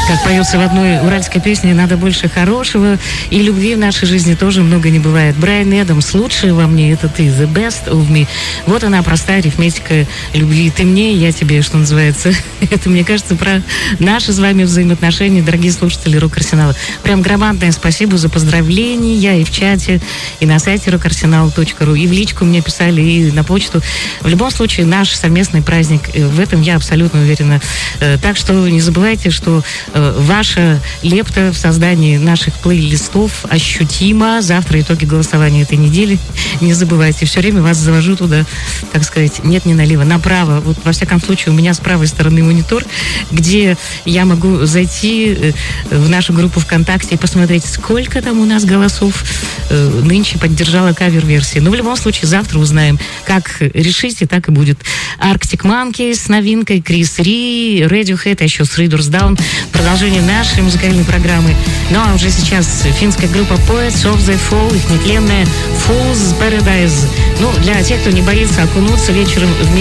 Как поется в одной уральской песне, надо больше хорошего, и любви в нашей жизни тоже много не бывает. Брайан Эдамс, лучшее во мне, это ты, the best of me. Вот она, простая арифметика любви. Ты мне, я тебе, что называется. Это, мне кажется, про наши с вами взаимоотношения, дорогие слушатели Рок-Арсенала. Прям громадное спасибо за поздравления и в чате, и на сайте rockarsenal.ru, и в личку мне писали, и на почту. В любом случае, наш совместный праздник, в этом я абсолютно уверена. Так что не забывайте, что ваша лепта в создании наших плейлистов ощутима. Завтра итоги голосования этой недели. Не забывайте, все время вас завожу туда, так сказать, нет, не налево, направо. Вот, во всяком случае, у меня с правой стороны монитор, где я могу зайти в нашу группу ВКонтакте и посмотреть, сколько там у нас голосов нынче поддержала кавер-версии. Но в любом случае, завтра узнаем, как решите, так и будет. Arctic Monkeys с новинкой, Крис Ри, Radiohead, а еще Three Down. Продолжение нашей музыкальной программы. Ну а уже сейчас финская группа Poets of the Fall, их нетленная Fool's Paradise. Ну, для тех, кто не боится окунуться вечером в